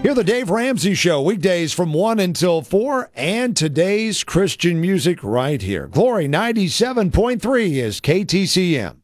Hear the Dave Ramsey Show weekdays from 1 until 4, and today's Christian music right here. Glory 97.3 is KTCM.